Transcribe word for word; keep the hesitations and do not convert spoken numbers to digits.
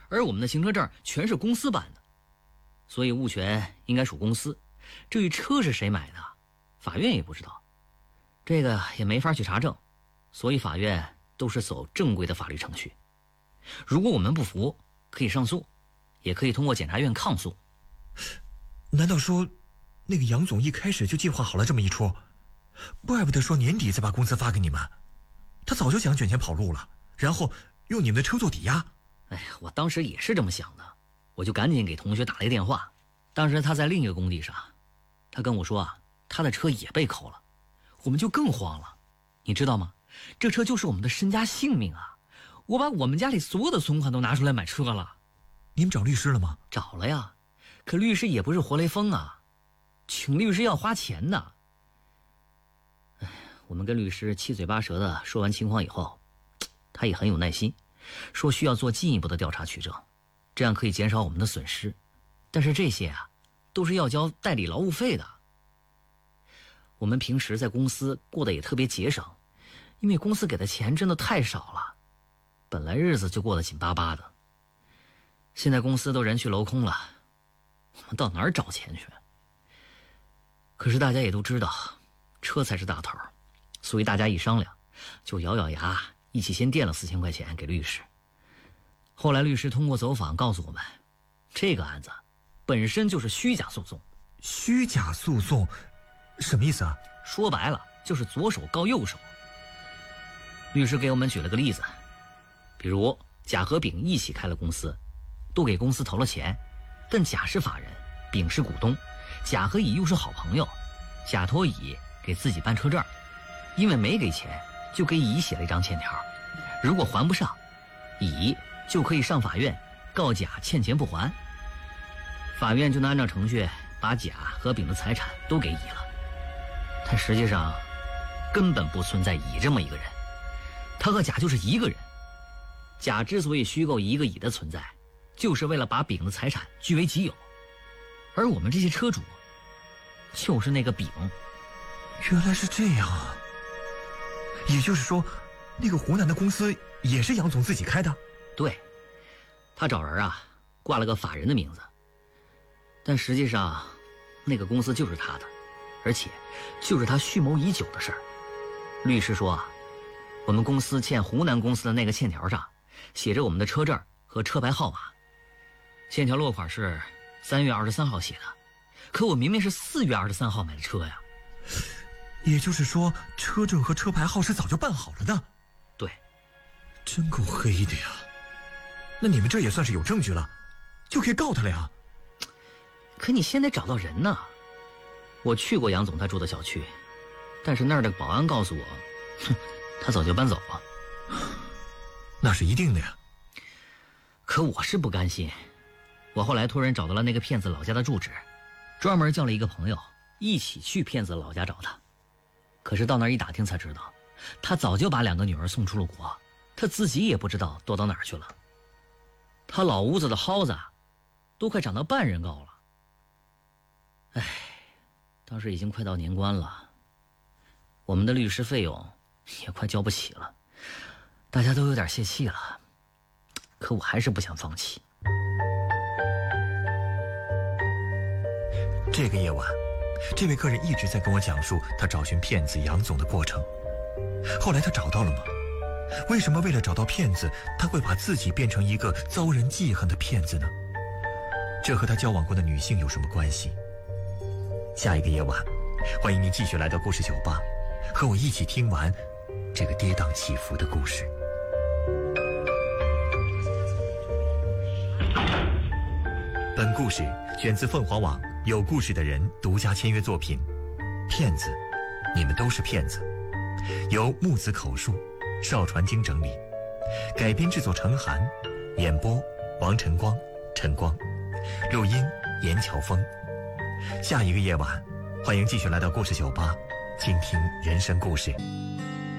而我们的行车证全是公司办的，所以物权应该属公司。至于车是谁买的，法院也不知道，这个也没法去查证，所以法院都是走正规的法律程序。如果我们不服，可以上诉，也可以通过检察院抗诉。 难道说那个杨总一开始就计划好了这么一出？怪不得说年底再把工资发给你们，他早就想卷钱跑路了，然后用你们的车做抵押。 哎呀，我当时也是这么想的，我就赶紧给同学打了一个电话。当时他在另一个工地上，他跟我说啊，他的车也被扣了，我们就更慌了。你知道吗？这车就是我们的身家性命啊！我把我们家里所有的存款都拿出来买车了。 你们找律师了吗？ 找了呀，可律师也不是活雷锋啊，请律师要花钱的。哎，我们跟律师七嘴八舌的说完情况以后，他也很有耐心，说需要做进一步的调查取证，这样可以减少我们的损失。但是这些啊，都是要交代理劳务费的。我们平时在公司过得也特别节省，因为公司给的钱真的太少了，本来日子就过得紧巴巴的。现在公司都人去楼空了，我们到哪儿找钱去？可是大家也都知道，车才是大头，所以大家一商量，就咬咬牙，一起先垫了四千块钱给律师。后来律师通过走访告诉我们，这个案子本身就是虚假诉讼。 虚假诉讼什么意思啊？ 说白了就是左手告右手。律师给我们举了个例子，比如甲和丙一起开了公司，都给公司投了钱，但甲是法人，丙是股东，甲和乙又是好朋友，甲托乙给自己办车证，因为没给钱，就给乙写了一张欠条，如果还不上，乙就可以上法院告甲欠钱不还，法院就能按照程序把甲和丙的财产都给乙了。但实际上根本不存在乙这么一个人，他和甲就是一个人。甲之所以虚构一个乙的存在，就是为了把丙的财产据为己有，而我们这些车主就是那个丙。 原来是这样啊！也就是说，那个湖南的公司也是杨总自己开的？ 对，他找人啊挂了个法人的名字，但实际上那个公司就是他的，而且就是他蓄谋已久的事儿。律师说啊，我们公司欠湖南公司的那个欠条上写着我们的车证和车牌号码，欠条落款是三月二十三号写的，可我明明是四月二十三号买的车呀。 也就是说，车证和车牌号是早就办好了的？ 对。 真够黑的呀！那你们这也算是有证据了，就可以告他了呀。 可你先得找到人呐。我去过杨总他住的小区，但是那儿的保安告诉我，哼，他早就搬走了。 那是一定的呀。 可我是不甘心，我后来托人找到了那个骗子老家的住址，专门叫了一个朋友一起去骗子老家找他。可是到那儿一打听才知道，他早就把两个女儿送出了国，他自己也不知道躲到哪儿去了。他老屋子的蒿子都快长到半人高了。唉，当时已经快到年关了，我们的律师费用也快交不起了，大家都有点泄气了，可我还是不想放弃。 这个夜晚，这位客人一直在跟我讲述他找寻骗子杨总的过程。后来他找到了吗？为什么为了找到骗子，他会把自己变成一个遭人记恨的骗子呢？这和他交往过的女性有什么关系？下一个夜晚，欢迎您继续来到故事酒吧，和我一起听完这个跌宕起伏的故事。本故事选自凤凰网有故事的人独家签约作品《骗子，你们都是骗子》，由木子口述，邵传经整理，改编制作陈寒，演播王晨光、晨光，录音严乔峰。下一个夜晚，欢迎继续来到故事酒吧，倾听人生故事。